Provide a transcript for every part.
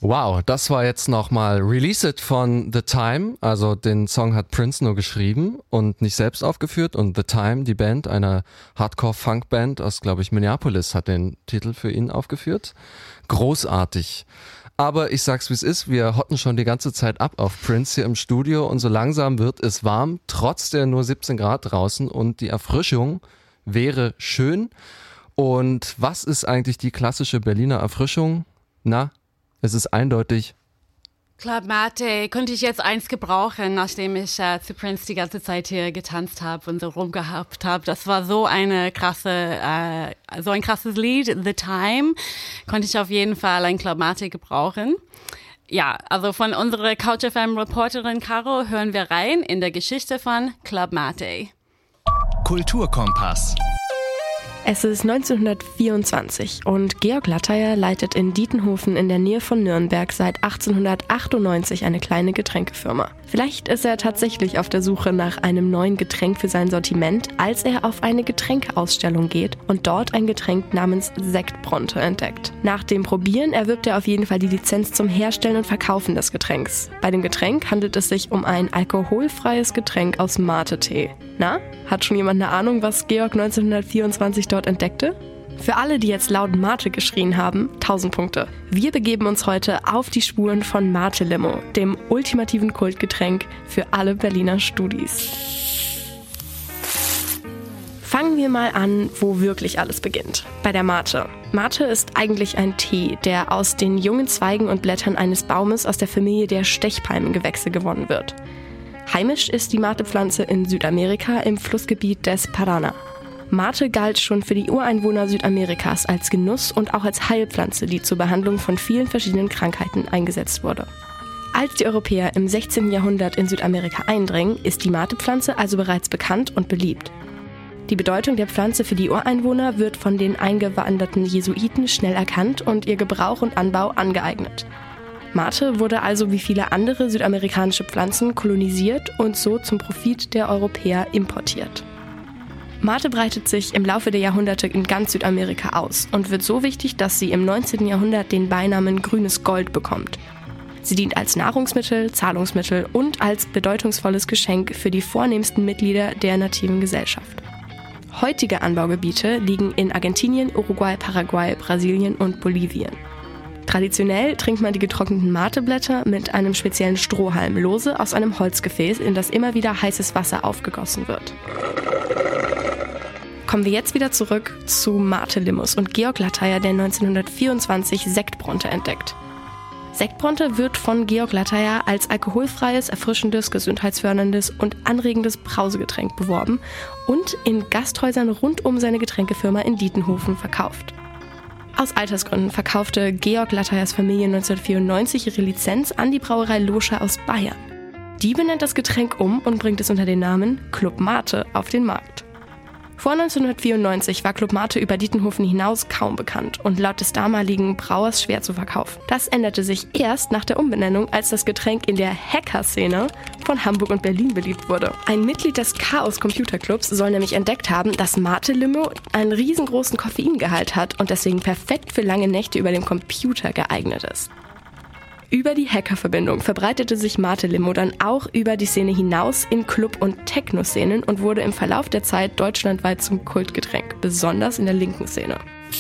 Wow, das war jetzt nochmal Release It von The Time. Also den Song hat Prince nur geschrieben und nicht selbst aufgeführt. Und The Time, die Band, eine Hardcore-Funk-Band aus, glaube ich, Minneapolis, hat den Titel für ihn aufgeführt. Großartig. Aber ich sag's wie es ist, wir hotten schon die ganze Zeit ab auf Prince hier im Studio und so langsam wird es warm, trotz der nur 17 Grad draußen und die Erfrischung wäre schön. Und was ist eigentlich die klassische Berliner Erfrischung? Na, es ist eindeutig Club Mate könnte ich jetzt eins gebrauchen, nachdem ich zu Prince die ganze Zeit hier getanzt habe und so rumgehabt habe. Das war so ein krasses Lied, The Time, konnte ich auf jeden Fall ein Club Mate gebrauchen. Ja, also von unserer Couch FM Reporterin Caro hören wir rein in der Geschichte von Club Mate. Kulturkompass. Es ist 1924 und Georg Latteier leitet in Dietenhofen in der Nähe von Nürnberg seit 1898 eine kleine Getränkefirma. Vielleicht ist er tatsächlich auf der Suche nach einem neuen Getränk für sein Sortiment, als er auf eine Getränkeausstellung geht und dort ein Getränk namens Sektbronte entdeckt. Nach dem Probieren erwirbt er auf jeden Fall die Lizenz zum Herstellen und Verkaufen des Getränks. Bei dem Getränk handelt es sich um ein alkoholfreies Getränk aus Mate-Tee. Na, hat schon jemand eine Ahnung, was Georg 1924 dort entdeckte? Für alle, die jetzt laut Mate geschrien haben, 1000 Punkte. Wir begeben uns heute auf die Spuren von Mate Limo, dem ultimativen Kultgetränk für alle Berliner Studis. Fangen wir mal an, wo wirklich alles beginnt. Bei der Mate. Mate ist eigentlich ein Tee, der aus den jungen Zweigen und Blättern eines Baumes aus der Familie der Stechpalmengewächse gewonnen wird. Heimisch ist die Mate-Pflanze in Südamerika im Flussgebiet des Paraná. Mate galt schon für die Ureinwohner Südamerikas als Genuss und auch als Heilpflanze, die zur Behandlung von vielen verschiedenen Krankheiten eingesetzt wurde. Als die Europäer im 16. Jahrhundert in Südamerika eindringen, ist die Mate-Pflanze also bereits bekannt und beliebt. Die Bedeutung der Pflanze für die Ureinwohner wird von den eingewanderten Jesuiten schnell erkannt und ihr Gebrauch und Anbau angeeignet. Mate wurde also wie viele andere südamerikanische Pflanzen kolonisiert und so zum Profit der Europäer importiert. Mate breitet sich im Laufe der Jahrhunderte in ganz Südamerika aus und wird so wichtig, dass sie im 19. Jahrhundert den Beinamen grünes Gold bekommt. Sie dient als Nahrungsmittel, Zahlungsmittel und als bedeutungsvolles Geschenk für die vornehmsten Mitglieder der nativen Gesellschaft. Heutige Anbaugebiete liegen in Argentinien, Uruguay, Paraguay, Brasilien und Bolivien. Traditionell trinkt man die getrockneten Mateblätter mit einem speziellen Strohhalm lose aus einem Holzgefäß, in das immer wieder heißes Wasser aufgegossen wird. Kommen wir jetzt wieder zurück zu Mate Limmus und Georg Latteier, der 1924 Sektbronte entdeckt. Sektbronte wird von Georg Latteier als alkoholfreies, erfrischendes, gesundheitsförderndes und anregendes Brausegetränk beworben und in Gasthäusern rund um seine Getränkefirma in Dietenhofen verkauft. Aus Altersgründen verkaufte Georg Latteiers Familie 1994 ihre Lizenz an die Brauerei Loscher aus Bayern. Die benennt das Getränk um und bringt es unter dem Namen Club Mate auf den Markt. Vor 1994 war Club Mate über Dietenhofen hinaus kaum bekannt und laut des damaligen Brauers schwer zu verkaufen. Das änderte sich erst nach der Umbenennung, als das Getränk in der Hacker-Szene von Hamburg und Berlin beliebt wurde. Ein Mitglied des Chaos Computer Clubs soll nämlich entdeckt haben, dass Mate Limo einen riesengroßen Koffeingehalt hat und deswegen perfekt für lange Nächte über dem Computer geeignet ist. Über die Hacker-Verbindung verbreitete sich Mate Limo dann auch über die Szene hinaus in Club- und Techno-Szenen und wurde im Verlauf der Zeit deutschlandweit zum Kultgetränk, besonders in der linken Szene.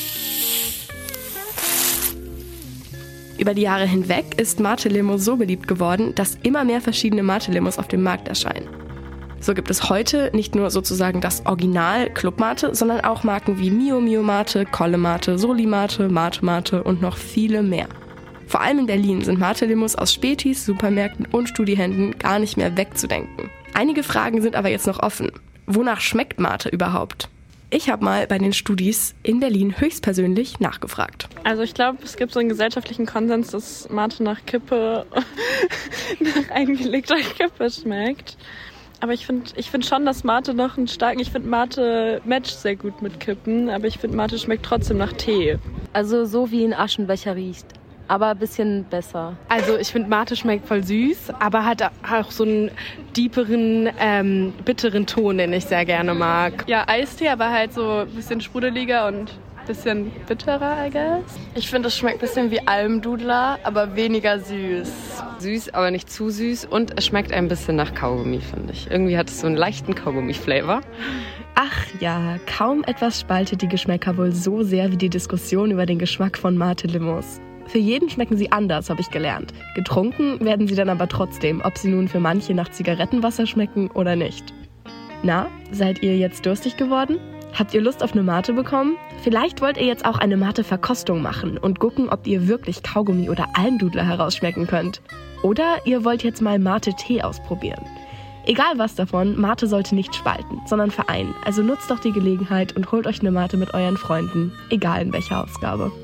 Über die Jahre hinweg ist Mate Limo so beliebt geworden, dass immer mehr verschiedene Mate Limos auf dem Markt erscheinen. So gibt es heute nicht nur sozusagen das Original Club Mate, sondern auch Marken wie Mio Mio Mate, Colle Mate, Soli Mate, Mate Mate und noch viele mehr. Vor allem in Berlin sind Mate-Limos aus Spätis, Supermärkten und Studihänden gar nicht mehr wegzudenken. Einige Fragen sind aber jetzt noch offen. Wonach schmeckt Mate überhaupt? Ich habe mal bei den Studis in Berlin höchstpersönlich nachgefragt. Also ich glaube, es gibt so einen gesellschaftlichen Konsens, dass Mate nach Kippe, nach eingelegter Kippe schmeckt. Aber ich finde schon, dass Mate noch einen starken... Ich finde Mate matcht sehr gut mit Kippen, aber ich finde Mate schmeckt trotzdem nach Tee. Also so wie ein Aschenbecher riecht. Aber ein bisschen besser. Also ich finde Mate schmeckt voll süß, aber hat auch so einen deeperen, bitteren Ton, den ich sehr gerne mag. Ja, Eistee, aber halt so ein bisschen sprudeliger und Bisschen bitterer, I guess. Ich finde, es schmeckt ein bisschen wie Almdudler, aber weniger süß. Süß, aber nicht zu süß und es schmeckt ein bisschen nach Kaugummi, finde ich. Irgendwie hat es so einen leichten Kaugummi-Flavor. Ach ja, kaum etwas spaltet die Geschmäcker wohl so sehr wie die Diskussion über den Geschmack von Mate-Limos. Für jeden schmecken sie anders, habe ich gelernt. Getrunken werden sie dann aber trotzdem, ob sie nun für manche nach Zigarettenwasser schmecken oder nicht. Na, seid ihr jetzt durstig geworden? Habt ihr Lust auf eine Mate bekommen? Vielleicht wollt ihr jetzt auch eine Mate-Verkostung machen und gucken, ob ihr wirklich Kaugummi oder Almdudler herausschmecken könnt. Oder ihr wollt jetzt mal Mate-Tee ausprobieren. Egal was davon, Mate sollte nicht spalten, sondern vereinen. Also nutzt doch die Gelegenheit und holt euch eine Mate mit euren Freunden, egal in welcher Ausgabe.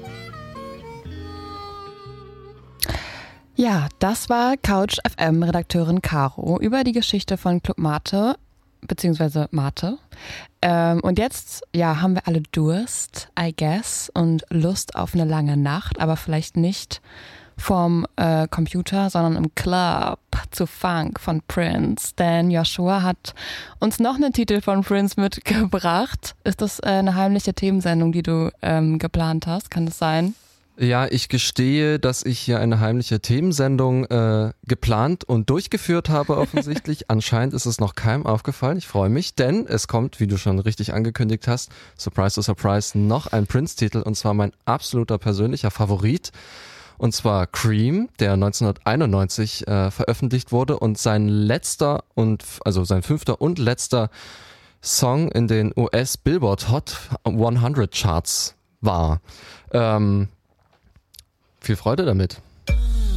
Ja, das war Couch FM Redakteurin Caro über die Geschichte von Club Mate, beziehungsweise Mate. Und jetzt, ja, haben wir alle Durst, I guess, und Lust auf eine lange Nacht, aber vielleicht nicht vorm Computer, sondern im Club zu Funk von Prince. Denn Joshua hat uns noch einen Titel von Prince mitgebracht. Ist das eine heimliche Themensendung, die du geplant hast? Kann das sein? Ja, ich gestehe, dass ich hier eine heimliche Themensendung geplant und durchgeführt habe offensichtlich. Anscheinend ist es noch keinem aufgefallen. Ich freue mich, denn es kommt, wie du schon richtig angekündigt hast, surprise to surprise, noch ein Prince-Titel und zwar mein absoluter persönlicher Favorit. Und zwar Cream, der 1991 veröffentlicht wurde und sein fünfter und letzter Song in den US Billboard Hot 100 Charts war. Viel Freude damit.